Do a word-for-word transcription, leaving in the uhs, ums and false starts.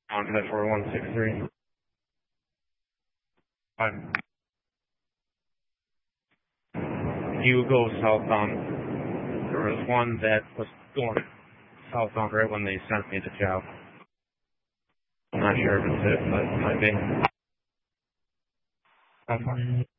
On head four one six three. Five. You go southbound. There was one that was going southbound right when they sent me the job. I'm not sure if it's it, but it might be. Okay.